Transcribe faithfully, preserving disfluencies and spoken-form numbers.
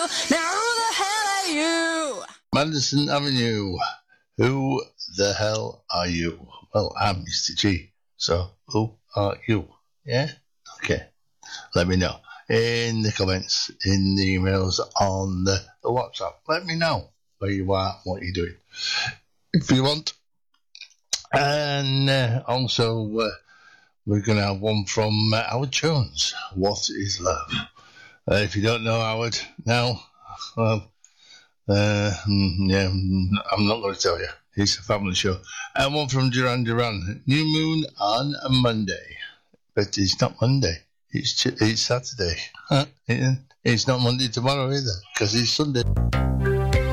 Now who the hell are you? Madison Avenue. Who the hell are you? Well, I'm Mister G. So, who are you? Yeah? Okay. Let me know. In the comments, in the emails, on the, the WhatsApp. Let me know where you are, what you're doing. If you want. And uh, also, uh, we're going to have one from uh, Howard Jones. What is love? Uh, if you don't know Howard now, well, uh, yeah, I'm not going to tell you. It's a family show. And one from Duran Duran. New moon on a Monday. But it's not Monday. It's it's Saturday. It's not Monday tomorrow either, because it's Sunday.